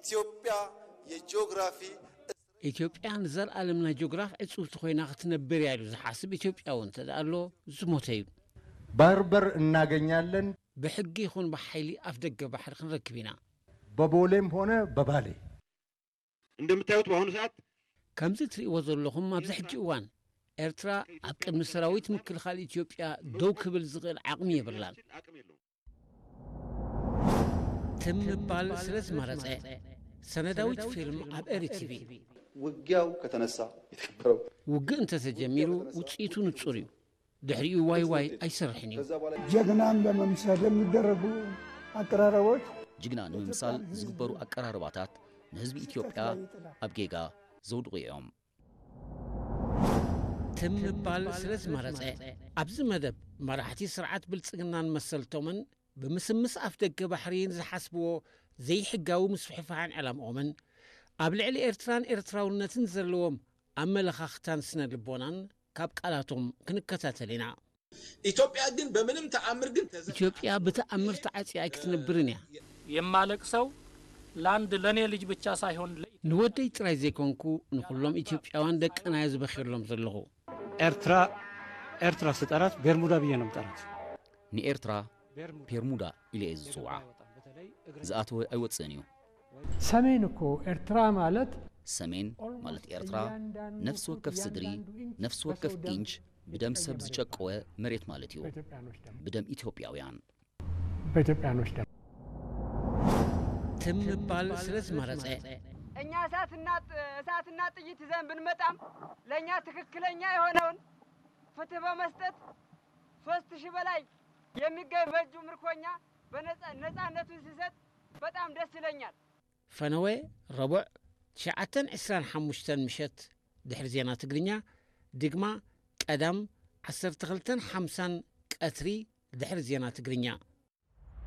ኢትዮጵያ የጂኦግራፊ ኢትዮጵያን ዘርአለምና ጂኦግራፍ እጹብ ተኮይና ክትነብር ያሉ ዝሓስብ ኢትዮጵያውን ተዳሎ ዝሞተዩ ባርበር እናገኛለን በሕጊ ይኹን በኃይሊ አፍደገ ባሕር ክንረክብና በቦሌም ሆነ በባሌ እንደምታዩት በአሁኑ ሰዓት ከምዚ ትርእይዎ ዘለኹም ኣብዚ ሕጂ እዋን ኤርትራ ኣብ ቅድሚ ሰራዊት ምክልኻል ኢትዮጵያ ደው ክብል ዝኽእል ዓቕሚ የብላን ትምባል ስለ ዝመረፀ ሰነዳዊት ፊልም ኣብ ኤሪቲቪ ውጊያው ከተነሳ የተከበረው ውግእ እንተተጀሚሩ ውፅኢቱ ንጹር እዩ ድሕሪኡ ዋይ ዋይ አይሰርሕን እዩ ጀግናን ለመምሰል የሚደረጉ አቀራረቦች ጅግና ንምምሳል ዝግበሩ አቀራረባታት ንህዝቢ ኢትዮጵያ ኣብ ጌጋ ዘውድቑ እዮም ትምባል ስለ ዝመረፀ ኣብዚ መደብ መራሕቲ ስርዓት ብልጽግናን መሰልቶምን ብምስምስ ኣፍ ደገ ባሕሪን ዝሓስብዎ ዘይሕጋዊ ምስፍሕፋሕን ዕላምኦምን ኣብ ልዕሊ ኤርትራን ኤርትራውነትን ዘለዎም ኣመለኻኽታን ስነ ልቦናን ካብ ቃላቶም ክንከታተል ኢና ኢትዮጵያ ግን በምንም ተአምር ግን ኢትዮጵያ በተአምር ተዓጽያ ክትነብርን ያ የማለቅሰው ላንድ ለኔ ልጅ ብቻ ሳይሆን ንወደይ ጥራይ ዘይኮንኩ ንኹሎም ኢትዮጵያውያን ደቅና ዝበኺሎም ዘለኹ ኤርትራ ስጠራት ቤርሙዳ ብዬ ነው ምጠራት ንኤርትራ ቤርሙዳ ኢለ ዝጽዋዓ ዝኣተወ ኣይወፅን እዩ ሰሜን እኮ ኤርትራ ማለት ሰሜን ማለት ኤርትራ ነፍስ ወከፍ ስድሪ ነፍስ ወከፍ ኢንች بدم سبز جاكوه مريت مالتيو بدم إثيوبياويان በኢትዮጵያኖች ደም ትምባል ስለዝ መረጸ እኛ እሳትና ጥይት ይዘን ብንመጣም ለኛ ትክክለኛ የሆነውን ፍትህ በመስጠት 3000 በላይ የሚገኝ በእጁ ምርኮኛ በነጻነቱን ሲሰጥ በጣም ደስ ይለኛል ፈነወ ረቡዕ 9:25 ምሽት ድሕሪ ዜና ትግርኛ ድግማ ቀዳም 12:50 ቀትሪ ድሕሪ ዜና ትግርኛ